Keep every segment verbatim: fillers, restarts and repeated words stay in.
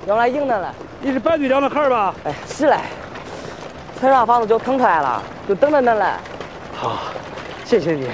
用来赢的了。 你是白队长的孩儿吧？ 哎，是嘞。村上房子就腾出来了，就等着恁了。 好，谢谢你。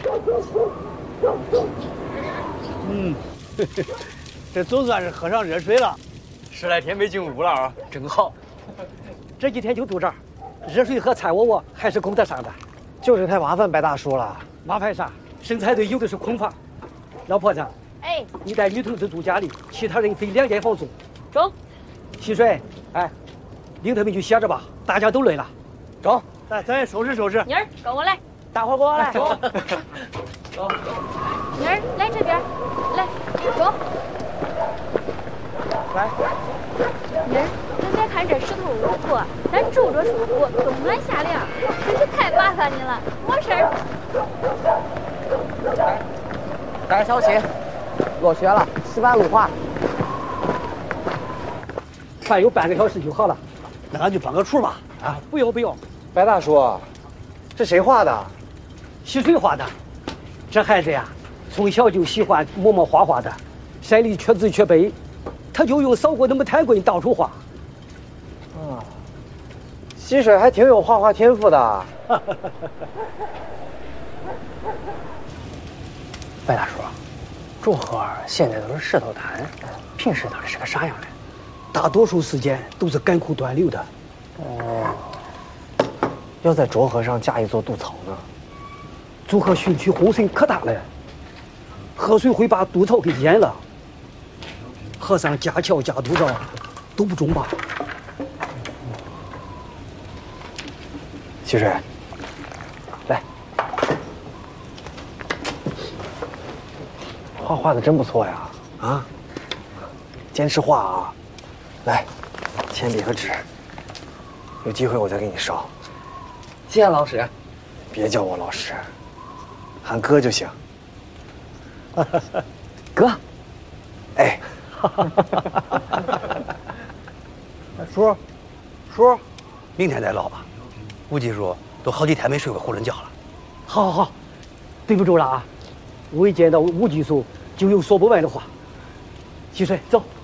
嗯，这总算是喝上热水了。 十来天没进屋了啊，真好。 这几天就住这儿，热水和菜窝窝还是供得上的。 就是太麻烦白大叔了。 麻烦啥？生产队有的是空房。老婆子， 哎， 你带女同志住家里，其他人分两间房住。 中。 溪水，哎，领他们去歇着吧，大家都累了。 中。 来，咱也收拾收拾。 妮儿，跟我来。 大伙跟我来。 走。 走。 妮儿，来这边，来，中。 来。 妮儿，咱别看这石头屋破，咱住着舒服，冬暖夏凉，真是太麻烦你了，没事儿。 来，带小心，落雪了，石板路滑。 还有半个小时就好了， 那俺就帮个厨吧。 啊，不用不用。 白大叔，这谁画的？ 溪水画的。这孩子呀，从小就喜欢摸摸画画的，山里缺字缺碑，他就用扫过那么摊棍到处画。 啊，溪水还挺有画画天赋的。 白大叔，祝贺现在都是石头滩，平时到底是个啥样的？ 大多数时间都是干枯断流的。 哦，要在浊河上架一座渡槽呢。 浊河汛区洪水可大了，河水会把渡槽给淹了。河上架桥架渡槽都不中吧？ 溪水，来，画画的真不错呀！啊，坚持画啊！来，铅笔和纸，有机会我再给你烧。 谢谢老师。 别叫我老师，喊哥就行。 哥， 哎， 叔，叔，明天再唠吧。吴技术都好几天没睡过囫囵觉了。 好好好，对不住了啊！我一见到吴技术就有说不完的话。溪水，走。